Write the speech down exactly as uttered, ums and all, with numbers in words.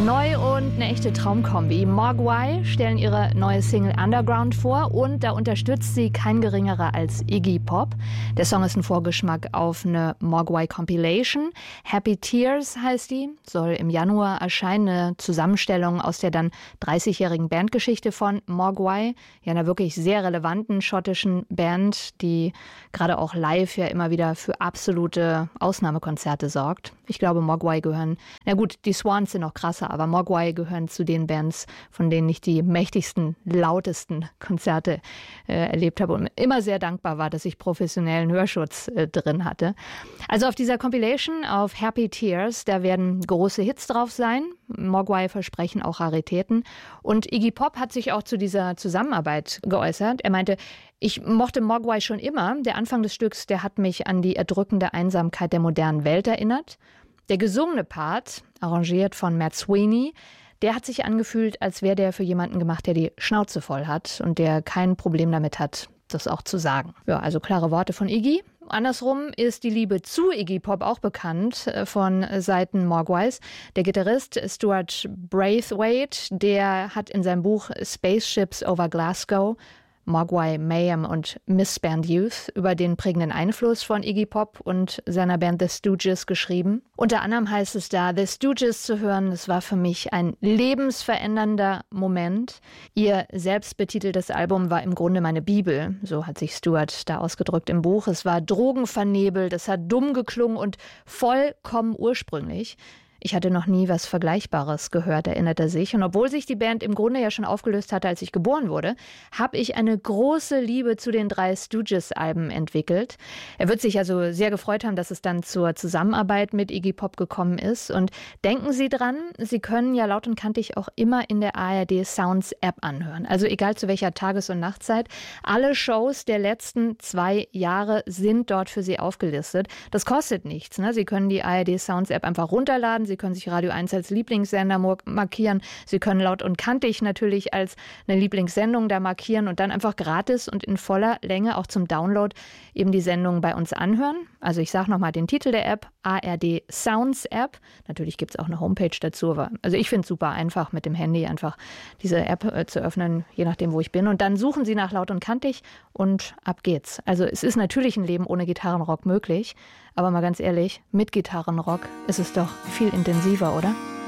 Neu und eine echte Traumkombi. Mogwai stellen ihre neue Single Underground vor und da unterstützt sie kein geringerer als Iggy Pop. Der Song ist ein Vorgeschmack auf eine Mogwai Compilation. Happy Tears heißt die, soll im Januar erscheinen. Eine Zusammenstellung aus der dann dreißigjährigen Bandgeschichte von Mogwai, ja einer wirklich sehr relevanten schottischen Band, die gerade auch live ja immer wieder für absolute Ausnahmekonzerte sorgt. Ich glaube, Mogwai gehören, na gut, die Swans sind noch krasser, aber Mogwai gehören zu den Bands, von denen ich die mächtigsten, lautesten Konzerte äh, erlebt habe und immer sehr dankbar war, dass ich professionellen Hörschutz äh, drin hatte. Also auf dieser Compilation, auf Happy Tears, da werden große Hits drauf sein. Mogwai versprechen auch Raritäten. Und Iggy Pop hat sich auch zu dieser Zusammenarbeit geäußert. Er meinte, ich mochte Mogwai schon immer. Der Anfang des Stücks, der hat mich an die erdrückende Einsamkeit der modernen Welt erinnert. Der gesungene Part, arrangiert von Matt Sweeney, der hat sich angefühlt, als wäre der für jemanden gemacht, der die Schnauze voll hat und der kein Problem damit hat, das auch zu sagen. Ja, also klare Worte von Iggy. Andersrum ist die Liebe zu Iggy Pop auch bekannt von Seiten Mogwais. Der Gitarrist Stuart Braithwaite, der hat in seinem Buch Spaceships over Glasgow Mogwai, Mayhem und Misband Youth über den prägenden Einfluss von Iggy Pop und seiner Band The Stooges geschrieben. Unter anderem heißt es da, The Stooges zu hören, das war für mich ein lebensverändernder Moment. Ihr selbstbetiteltes Album war im Grunde meine Bibel, so hat sich Stuart da ausgedrückt im Buch. Es war drogenvernebelt, es hat dumm geklungen und vollkommen ursprünglich. Ich hatte noch nie was Vergleichbares gehört, erinnert er sich. Und obwohl sich die Band im Grunde ja schon aufgelöst hatte, als ich geboren wurde, habe ich eine große Liebe zu den drei Stooges-Alben entwickelt. Er wird sich also sehr gefreut haben, dass es dann zur Zusammenarbeit mit Iggy Pop gekommen ist. Und denken Sie dran, Sie können ja laut und kantig auch immer in der A R D Sounds App anhören. Also egal zu welcher Tages- und Nachtzeit. Alle Shows der letzten zwei Jahre sind dort für Sie aufgelistet. Das kostet nichts, ne? Sie können die A R D Sounds App einfach runterladen. Sie können sich Radio eins als Lieblingssender markieren. Sie können laut und kantig natürlich als eine Lieblingssendung da markieren und dann einfach gratis und in voller Länge auch zum Download eben die Sendung bei uns anhören. Also ich sage nochmal den Titel der App, A R D Sounds App. Natürlich gibt es auch eine Homepage dazu. Aber also ich finde es super einfach mit dem Handy einfach diese App äh, zu öffnen, je nachdem, wo ich bin. Und dann suchen Sie nach laut und kantig und ab geht's. Also es ist natürlich ein Leben ohne Gitarrenrock möglich. Aber mal ganz ehrlich, mit Gitarrenrock ist es doch viel intensiver, oder?